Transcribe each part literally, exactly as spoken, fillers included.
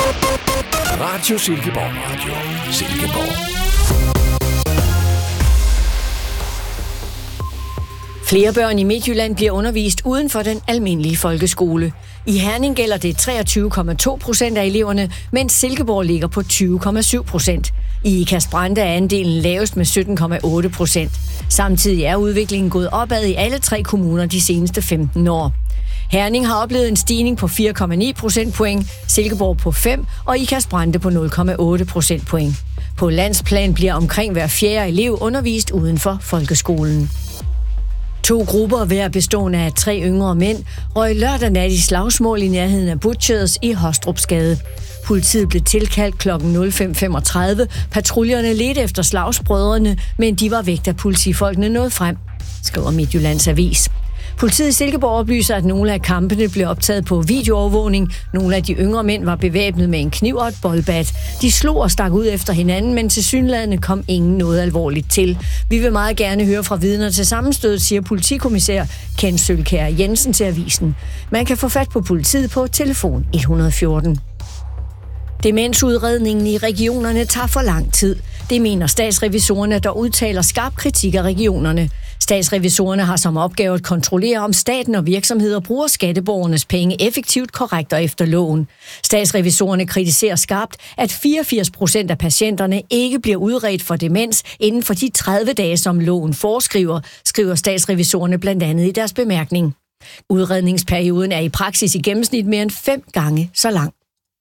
Radio Silkeborg. Radio Silkeborg. Flere børn i Midtjylland bliver undervist uden for den almindelige folkeskole. I Herning gælder det treogtyve komma to procent af eleverne, mens Silkeborg ligger på tyve komma syv procent. I Ikast-Brande er andelen lavest med sytten komma otte procent. Samtidig er udviklingen gået opad i alle tre kommuner de seneste femten år. Herning har oplevet en stigning på fire komma ni procentpoint, Silkeborg på fem og Ikast-Brande på nul komma otte procentpoint. På landsplan bliver omkring hver fjerde elev undervist uden for folkeskolen. To grupper, hver bestående af tre yngre mænd, røg lørdag nat i slagsmål i nærheden af Butchers i Hostrupsgade. Politiet blev tilkaldt klokken nul fem femogtredive. Patruljerne ledte efter slagsbrødrene, men de var væk, da politifolkene nåede frem, skriver Midtjyllands Avis. Politiet i Silkeborg oplyser, at nogle af kampene blev optaget på videoovervågning. Nogle af de yngre mænd var bevæbnet med en kniv og et boldbat. De slog og stak ud efter hinanden, men tilsyneladende kom ingen noget alvorligt til. Vi vil meget gerne høre fra vidner til sammenstødet, siger politikommissær Ken Sølkjær Jensen til avisen. Man kan få fat på politiet på telefon et hundrede og fjorten. Demensudredningen i regionerne tager for lang tid. Det mener statsrevisorerne, der udtaler skarp kritik af regionerne. Statsrevisorerne har som opgave at kontrollere, om staten og virksomheder bruger skatteborgernes penge effektivt, korrekt og efter loven. Statsrevisorerne kritiserer skarpt, at fireogfirs procent af patienterne ikke bliver udredt for demens inden for de tredive dage, som loven foreskriver, skriver statsrevisorerne blandt andet i deres bemærkning. Udredningsperioden er i praksis i gennemsnit mere end fem gange så lang.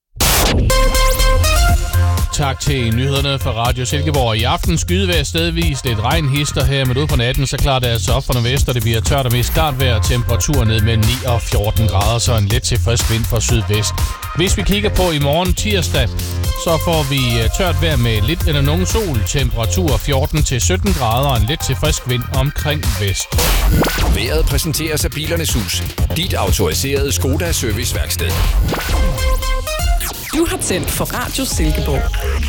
Tak til nyhederne fra Radio Silkeborg. I aften skydevejr stedvis lidt regnhister her, men ude på natten, så klarer det altså op for nordvest, og det bliver tørt og mest klart vejr. Temperaturer ned mellem ni og fjorten grader, så en let til frisk vind fra sydvest. Hvis vi kigger på i morgen tirsdag, så får vi tørt vejr med lidt eller nogen sol. Temperaturer fjorten til sytten grader og en let til frisk vind omkring vest. Vejret præsenteres af Bilernes Hus. Dit autoriserede Skoda serviceværksted. Du har tændt for Radio Silkeborg.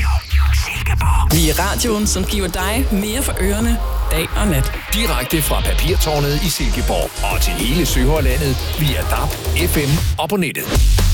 Vi er radioen, som giver dig mere for ørerne, dag og nat. Direkte fra Papirtårnet i Silkeborg og til hele Sønderjylland via D A B, F M og på nettet.